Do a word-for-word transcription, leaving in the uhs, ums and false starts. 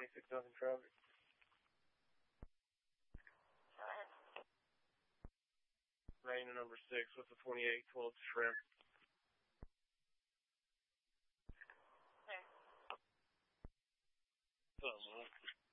twenty-six nothing traffic. Go ahead. Main number six with the twenty-eight twelve shrimp. There. What's up, man?